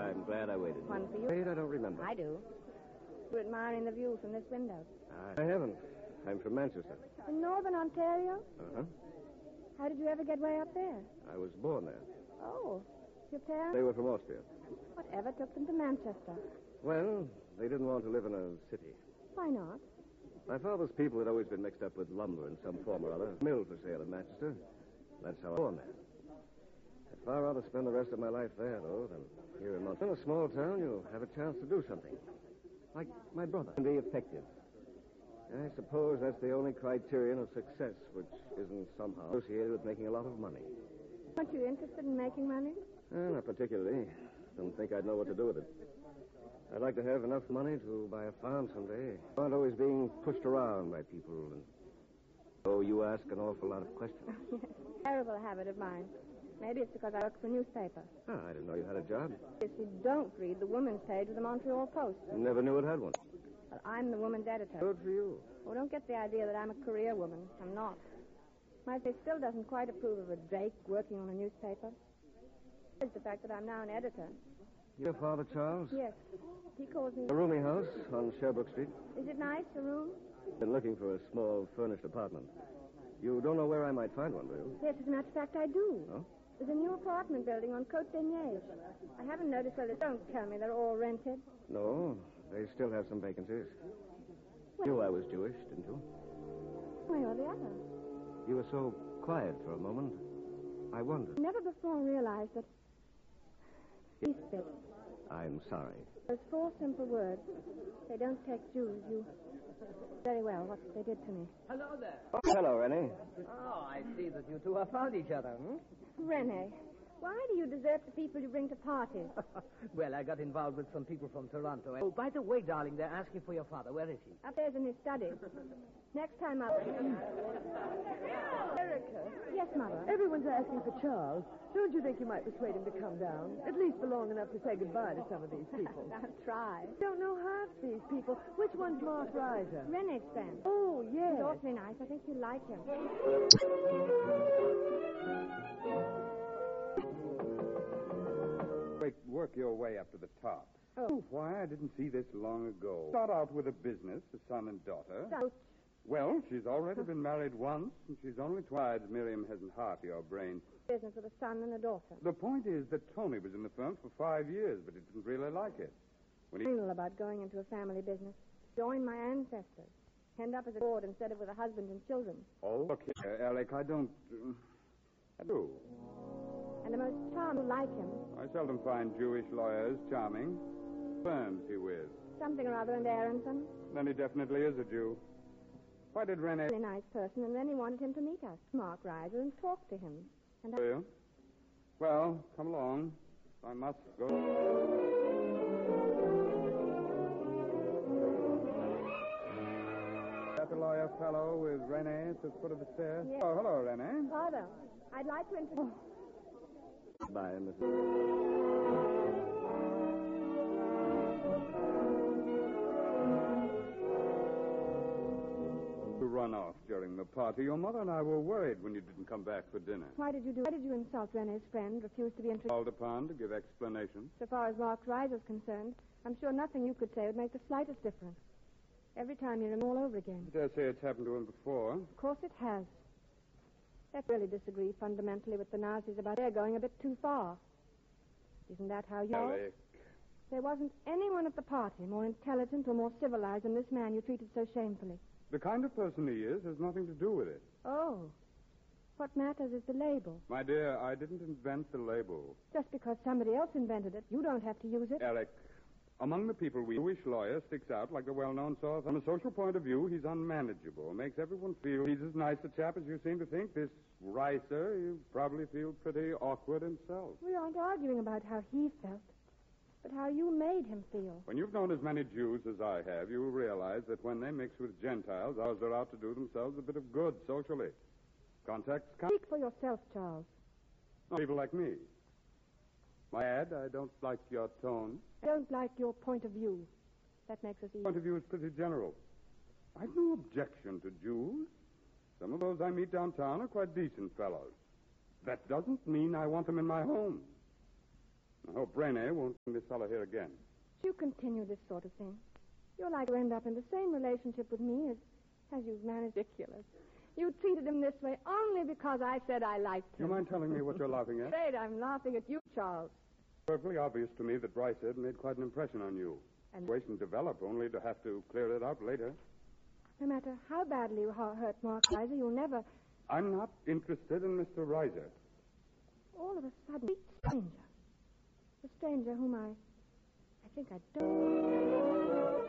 I'm glad I waited. One for you. Wait, I don't remember. I do. You're admiring the view from this window. I haven't. I'm from Manchester. In northern Ontario? Uh-huh. How did you ever get way up there? I was born there. Oh, your parents? They were from Austria. Whatever took them to Manchester? Well, they didn't want to live in a city. Why not? My father's people had always been mixed up with lumber in some form or other. Mill for sale in Manchester. That's how I was born there. I'd far rather spend the rest of my life there, though, than here in Montana. In a small town, you'll have a chance to do something. Like my brother. And be effective. I suppose that's the only criterion of success, which isn't somehow associated with making a lot of money. Aren't you interested in making money? Not particularly. Don't think I'd know what to do with it. I'd like to have enough money to buy a farm someday. I aren't always being pushed around by people. And... Oh, you ask an awful lot of questions. Yes, terrible habit of mine. Maybe it's because I work for a newspaper. Oh, I didn't know you had a job. If you don't read the women's page of the Montreal Post. Never knew it had one. Well, I'm the woman's editor. Good for you. Oh, don't get the idea that I'm a career woman. I'm not. My face still doesn't quite approve of a Drake working on a newspaper. It's the fact that I'm now an editor. Your father, Charles? Yes. He calls me... A roomy house on Sherbrooke Street. Is it nice, a room? Been looking for a small furnished apartment. You don't know where I might find one, do you? Yes, as a matter of fact, I do. Oh? There's a new apartment building on Côte d'Ignage. I haven't noticed whether... Don't tell me they're all rented. No, they still have some vacancies. Well, You knew I was Jewish, didn't you? Way or the other. You were so quiet for a moment. I wondered. Never before realized that... Least bit. I'm sorry. Those 4 simple words. They don't take Jews. You... Very well, what they did to me. Hello there. Oh, hello, Rennie. Oh, I see that you two have found each other, Rene, why do you desert the people you bring to parties? Well, I got involved with some people from Toronto. Oh, by the way, darling, they're asking for your father. Where is he? Upstairs in his study. Next time up. Erica. Yes, Mother. Everyone's asking for Charles. Don't you think you might persuade him to come down? At least for long enough to say goodbye to some of these people. I'll try. Don't know half these people. Which one's Mark Reiser? Rene's friend. Oh, yes. He's awfully nice. I think you like him. Work your way up to the top. Oh. Why, I didn't see this long ago. Start out with a business, a son and daughter. So, Well, she's already been married once, and she's only twice. Miriam hasn't half your brain. business with a son and a daughter. The point is that Tony was in the firm for 5 years, but he didn't really like it. When he... Anal about going into a family business. Join my ancestors. End up as a board instead of with a husband and children. Oh, look here, Alec, I don't... I do. And the most charming like him. I seldom find Jewish lawyers charming. Firms he with. Something or other in Aronson. Then he definitely is a Jew. Why did Rene... Really nice person, and then he wanted him to meet us, Mark Reiser, and talk to him. And Do you? Well, come along. I must go. That the lawyer fellow with Rene at the foot of the stairs? Yes. Oh, hello, Rene. Father, I'd like to introduce... Bye, Mrs. To run off during the party. Your mother and I were worried when you didn't come back for dinner. Why did you insult Rene's friend, refuse to be introduced? Called upon to give explanations. So far as Mark Reiser's concerned, I'm sure nothing you could say would make the slightest difference. Every time you're him all over again. I dare say it's happened to him before. Of course it has. Let's really disagree fundamentally with the Nazis about they're going a bit too far. Isn't that how you... Alec. There wasn't anyone at the party more intelligent or more civilized than this man you treated so shamefully. The kind of person he is has nothing to do with it. Oh. What matters is the label. My dear, I didn't invent the label. Just because somebody else invented it, you don't have to use it. Alec, among the people, we Jewish lawyer sticks out like the well-known sore. From a social point of view, he's unmanageable. Makes everyone feel he's as nice a chap as you seem to think. This Reiser, you probably feel pretty awkward himself. We aren't arguing about how he felt, but how you made him feel. When you've known as many Jews as I have, you will realize that when they mix with Gentiles, ours are out to do themselves a bit of good socially. Contacts count. Speak for yourself, Charles. People like me. My ad, I don't like your tone. I don't like your point of view. That makes us easy. Point of view is pretty general. I've no objection to Jews. Some of those I meet downtown are quite decent fellows. That doesn't mean I want them in my home. I hope Rene won't bring this fellow here again. You continue this sort of thing. You're like to end up in the same relationship with me as you've managed. Ridiculous. You treated him this way only because I said I liked him. You mind telling me what you're laughing at? Afraid I'm laughing at you, Charles. Perfectly obvious to me that Bryce had made quite an impression on you. And Wait and develop, only to have to clear it up later. no matter how badly you hurt Mark Reiser, you'll never... I'm not interested in Mr. Reiser. All of a sudden, a stranger. A stranger whom I think I don't...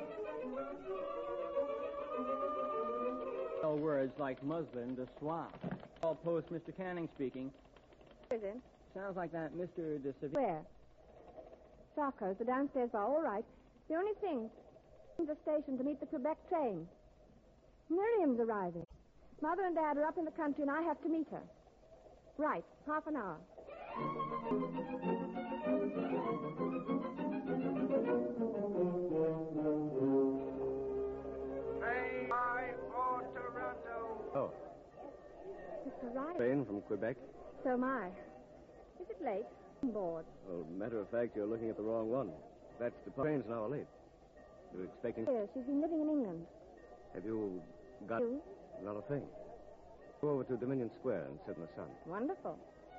All words like muslin to swap. All post Mr. Canning speaking. Is it? Sounds like that Mr. de Seville. Where? Sarko's, the downstairs bar. All right. The only thing, the station to meet the Quebec train. Miriam's arriving. Mother and Dad are up in the country, and I have to meet her. Right. Half an hour. Oh, Mr. Reiser. train from Quebec. So am I. Is it late? I'm bored. Well, matter of fact, you're looking at the wrong one. That's the train's an hour late. You're expecting... Yes, she's been living in England. Have you got... You? Not a thing. Go over to Dominion Square and sit in the sun. Wonderful.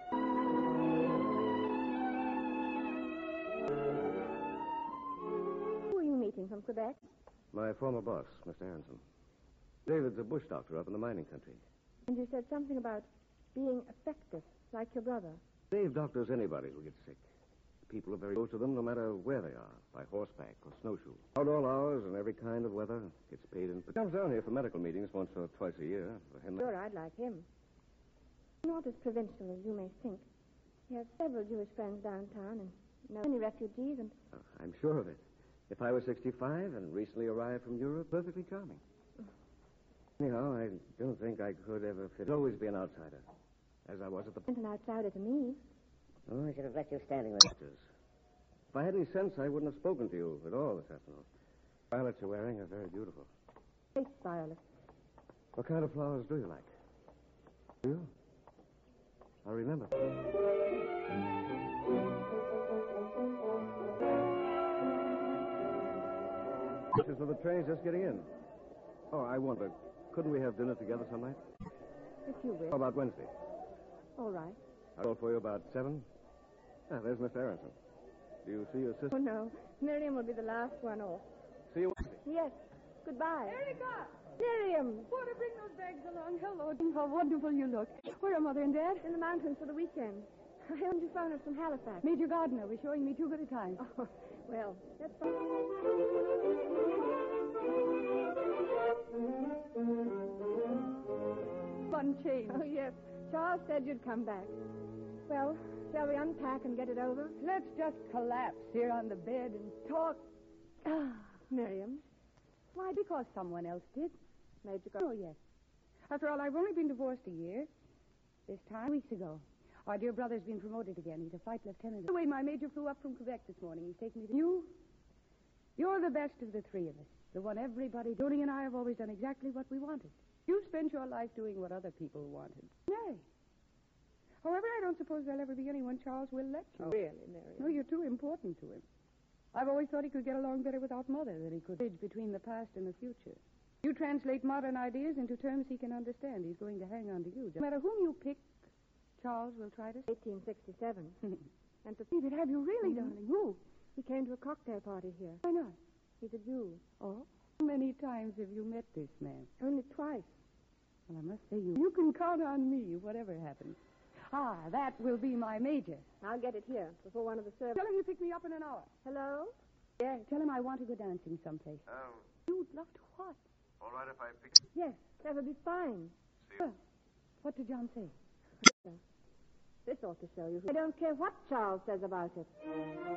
Who are you meeting from Quebec? My former boss, Mr. Aronson. David's a bush doctor up in the mining country. And you said something about being effective, like your brother. Dave doctors anybody who gets sick. People are very close to them no matter where they are, by horseback or snowshoe. Outdoor hours and every kind of weather. Gets paid in. But comes down here for medical meetings once or twice a year. For him. Sure, I'd like him. Not as provincial as you may think. He has several Jewish friends downtown and many refugees and... Oh, I'm sure of it. If I was 65 and recently arrived from Europe, perfectly charming. Anyhow, I don't think I could ever fit. I'd always be an outsider, as I was at the... An outsider to me. Oh, I should have left you standing with doctors. If I had any sense, I wouldn't have spoken to you at all this afternoon. Violets you're wearing are very beautiful. Great violet. What kind of flowers do you like? Do you? I'll remember. So the train's just getting in. Oh, I wonder, couldn't we have dinner together some night? If you wish. How about Wednesday? All right. I'll call for you about 7. Ah, there's Mr. Aronson. Do you see your sister? Oh, no. Miriam will be the last one off. See you Wednesday. Yes. Goodbye. Erica! Miriam! Want to bring those bags along? Hello, how wonderful you look. Where are Mother and Dad? In the mountains for the weekend. I heard you phone us from Halifax. Major Gardner was showing me too good a time. Oh, well, that's fine. Fun change. Oh, yes. Charles said you'd come back. Well, shall we unpack and get it over? Let's just collapse here on the bed and talk. Ah, Miriam. Why, because someone else did. Major Oh, yes. After all, I've only been divorced a year. This time, weeks ago. Our dear brother's been promoted again. He's a flight lieutenant. By the way, my major flew up from Quebec this morning. He's taken me to... You're the best of the three of us. The one everybody... Tony and I have always done exactly what we wanted. You've spent your life doing what other people wanted. Nay. However, I don't suppose there'll ever be anyone Charles will let you. Oh, really, Miriam? No, you're too important to him. I've always thought he could get along better without Mother than he could bridge between the past and the future. You translate modern ideas into terms he can understand. He's going to hang on to you. No matter whom you pick, Charles will try to... 1867. And to David, have you really, darling? Who? He came to a cocktail party here. Why not? He's a Jew. Oh? How many times have you met this man? Only twice. Well, I must say, you can count on me, whatever happens. Ah, that will be my major. I'll get it here before one of the servants... Tell him you pick me up in an hour. Hello? Yes. Tell him I want to go dancing someplace. Oh, You'd love to what? all right if I pick... Yes, that would be fine. Well, what did John say? This ought to show you. I don't care what Charles says about it.